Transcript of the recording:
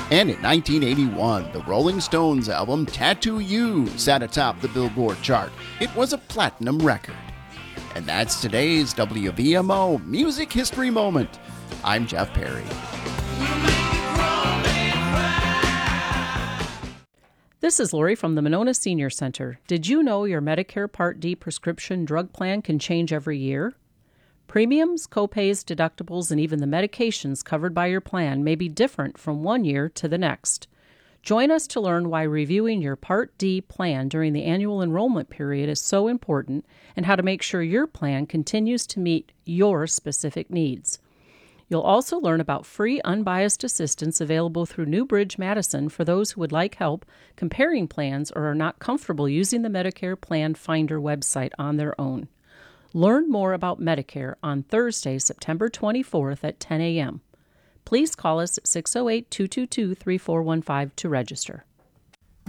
And in 1981, the Rolling Stones album Tattoo You sat atop the Billboard chart. It was a platinum record. And that's today's WVMO Music History Moment. I'm Jeff Perry. This is Lori from the Monona Senior Center. Did you know your Medicare Part D prescription drug plan can change every year? Premiums, copays, deductibles, and even the medications covered by your plan may be different from one year to the next. Join us to learn why reviewing your Part D plan during the annual enrollment period is so important and how to make sure your plan continues to meet your specific needs. You'll also learn about free unbiased assistance available through Newbridge Madison for those who would like help comparing plans or are not comfortable using the Medicare Plan Finder website on their own. Learn more about Medicare on Thursday, September 24th at 10 a.m. Please call us at 608-222-3415 to register.